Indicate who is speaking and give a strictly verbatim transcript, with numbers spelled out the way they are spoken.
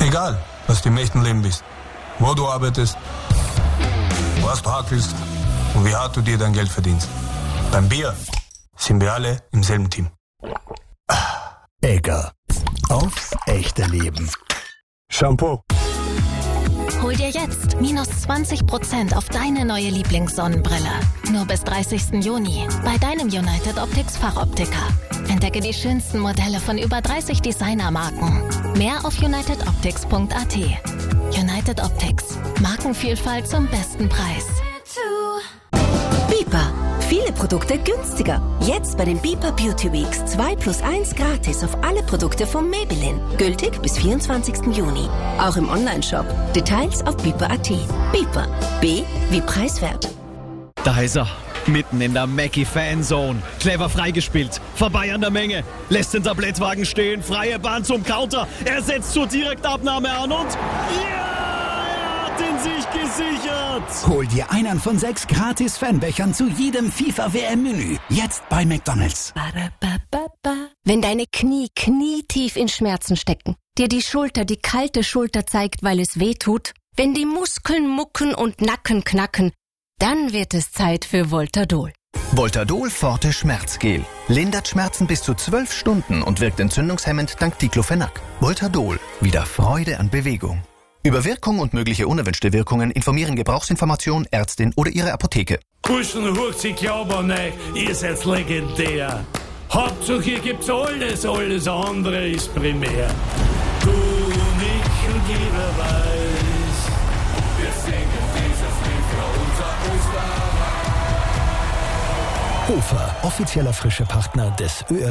Speaker 1: Egal, was du im echten Leben bist, wo du arbeitest, was du hakelst und wie hart du dir dein Geld verdienst. Beim Bier sind wir alle im selben Team.
Speaker 2: Egger. Aufs echte Leben.
Speaker 1: Shampoo.
Speaker 3: Hol dir jetzt minus zwanzig Prozent auf deine neue Lieblingssonnenbrille. Nur bis dreißigsten Juni bei deinem United Optics Fachoptiker. Entdecke die schönsten Modelle von über dreißig Designermarken. Mehr auf united optics punkt a t. United Optics. Markenvielfalt zum besten Preis.
Speaker 4: Bipa. Viele Produkte günstiger. Jetzt bei den Bipa Beauty Weeks zwei plus eins gratis auf alle Produkte von Maybelline. Gültig bis vierundzwanzigsten Juni. Auch im Onlineshop. Details auf bipa punkt a t. Bipa. B wie preiswert.
Speaker 5: Da ist er. Mitten in der Mackie-Fanzone. Clever freigespielt. Vorbei an der Menge. Lässt den Tablettwagen stehen. Freie Bahn zum Counter. Er setzt zur Direktabnahme an und... Ja! Er hat den Sieg gesichert!
Speaker 2: Hol dir einen von sechs gratis Fanbechern zu jedem FIFA-W M-Menü. Jetzt bei McDonald's.
Speaker 4: Wenn deine Knie knietief in Schmerzen stecken, dir die Schulter die kalte Schulter zeigt, weil es weh tut, wenn die Muskeln mucken und Nacken knacken, dann wird es Zeit für Voltadol.
Speaker 6: Voltadol Forte Schmerzgel. Lindert Schmerzen bis zu zwölf Stunden und wirkt entzündungshemmend dank Diclofenac. Voltadol. Wieder Freude an Bewegung. Über Wirkung und mögliche unerwünschte Wirkungen informieren Gebrauchsinformation, Ärztin oder Ihre Apotheke.
Speaker 7: Burschen, hucht sich Glauber rein, ihr seid legendär. Hauptsache hier gibt's alles, alles andere ist primär. Du, ich und jeder weiß, wir singen dieses Lied für unser Österreich.
Speaker 2: Hofer, offizieller Frischepartner des Ö